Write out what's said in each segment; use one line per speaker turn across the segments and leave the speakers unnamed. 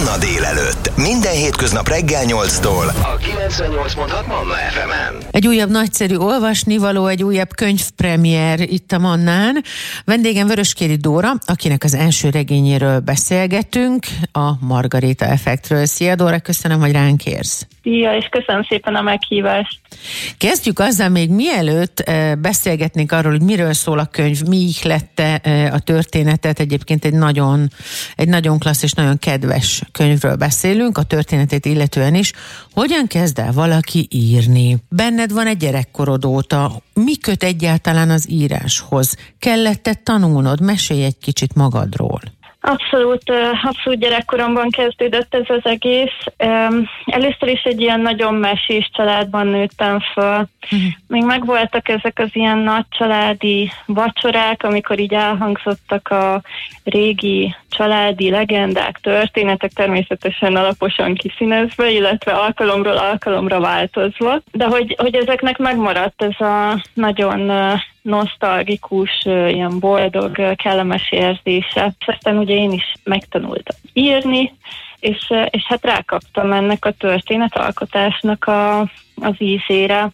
Manna délelőtt. Minden hétköznap reggel 8-tól a 98.6 Manna FM-en.
Egy újabb nagyszerű olvasnivaló, egy újabb könyvpremiér itt a Mannán. Vendégem Vöröskéri Dóra, akinek az első regényéről beszélgetünk, a Margarita effektről. Szia Dóra, köszönöm, hogy ránk érsz.
Szia, és köszönöm szépen a meghívást.
Kezdjük azzal, még mielőtt beszélgetnénk arról, hogy miről szól a könyv, mi ihlette a történetet. Egyébként egy nagyon klassz és nagyon kedves könyvről beszélünk, a történetét illetően is. Hogyan kezd el valaki írni? Benned van egy gyerekkorod óta. Mi köt egyáltalán az íráshoz? Kellett tanulnod? Mesélj egy kicsit magadról.
Abszolút gyerekkoromban kezdődött ez az egész. Először is egy ilyen nagyon mesés családban nőttem föl. Még megvoltak ezek az ilyen nagy családi vacsorák, amikor így elhangzottak a régi családi legendák, történetek, természetesen alaposan kiszínezve, illetve alkalomról alkalomra változva. De hogy ezeknek megmaradt ez a nagyon nosztalgikus, ilyen boldog, kellemes érzése. És aztán ugye én is megtanultam írni, és hát rákaptam ennek a történetalkotásnak az ízére.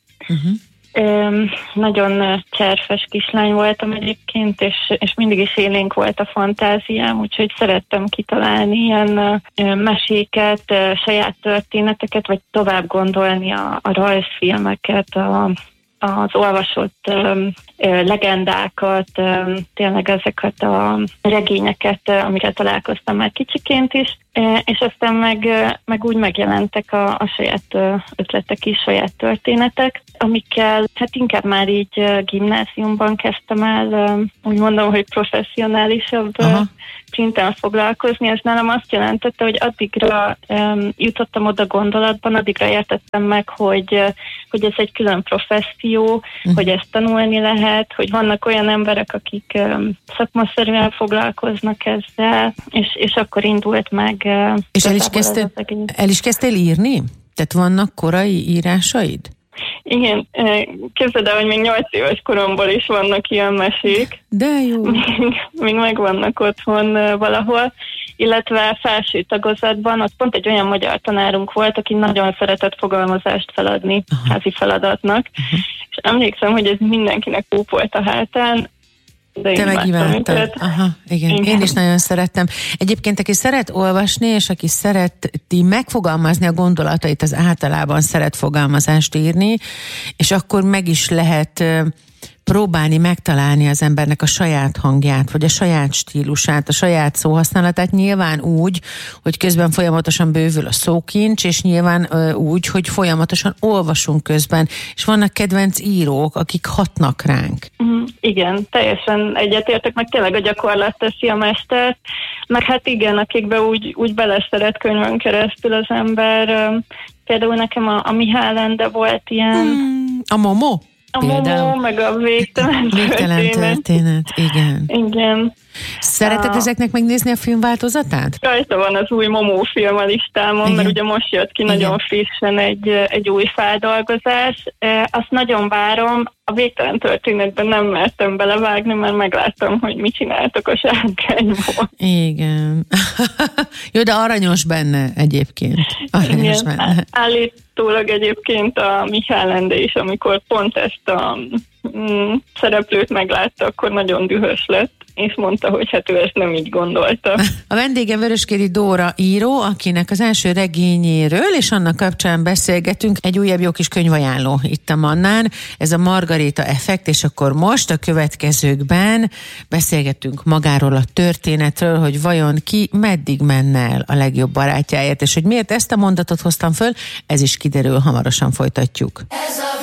Nagyon cserfes kislány voltam egyébként, és mindig is élénk volt a fantáziám, úgyhogy szerettem kitalálni ilyen meséket, saját történeteket, vagy tovább gondolni a rajzfilmeket, az olvasott legendákat, tényleg ezeket a regényeket, amiket találkoztam már kicsiként is, és aztán meg úgy megjelentek a saját ötletek is, saját történetek, amikkel hát inkább már így gimnáziumban kezdtem el, úgy mondom, hogy professzionálisabb szinten foglalkozni. Ez nálam azt jelentette, hogy addigra jutottam oda gondolatban, addigra értettem meg, hogy ez egy külön professzió, hogy ezt tanulni lehet, hogy vannak olyan emberek, akik szakmaszerűen foglalkoznak ezzel, és akkor indult meg.
És el is kezdtél írni? Tehát vannak korai írásaid?
Igen, képzeld el, hogy még 8 éves koromból is vannak ilyen mesék.
De jó.
Még megvannak otthon valahol, illetve felső tagozatban, ott pont egy olyan magyar tanárunk volt, aki nagyon szeretett fogalmazást feladni házi feladatnak, és emlékszem, hogy ez mindenkinek kúpolt a hátán.
Te megíváltad. Igen. Én is nagyon szerettem. Egyébként, aki szeret olvasni, és aki szereti megfogalmazni a gondolatait, az általában szeret fogalmazást írni, és akkor meg is lehet próbálni megtalálni az embernek a saját hangját, vagy a saját stílusát, a saját szóhasználatát, nyilván úgy, hogy közben folyamatosan bővül a szókincs, és nyilván úgy, hogy folyamatosan olvasunk közben, és vannak kedvenc írók, akik hatnak ránk.
Igen, teljesen egyetértek, meg tényleg a gyakorlat teszi a mestert, meg hát igen, akikbe úgy beleszeret könyvön keresztül az ember. Például nekem a Mihály Ende volt ilyen.
A Momo?
A Momo, meg a Végtelen
történet, igen.
Igen.
Szereted ezeknek megnézni a filmváltozatát?
Rajta van az új Momo film a listámon, igen. Mert ugye most jött ki nagyon frissen egy új feldolgozás. Azt nagyon várom. A Végtelen történetben nem mertem belevágni, mert megláttam, hogy mit csináltak a sárkányból.
Igen. Jó, de aranyos benne egyébként. Aranyos benne.
Állítólag egyébként a Mihály Ende is, amikor pont ezt a szereplőt meglátta, akkor nagyon dühös lett, és mondta, hogy hát ő ezt nem így gondolta.
A vendégem Vöröskéri Dóra író, akinek az első regényéről, és annak kapcsán beszélgetünk, egy újabb jó kis könyvajánló itt a Mannán, ez a Margarita effekt, és akkor most a következőkben beszélgetünk magáról a történetről, hogy vajon ki meddig menne el a legjobb barátjáért, és hogy miért ezt a mondatot hoztam föl, ez is kiderül, hamarosan folytatjuk.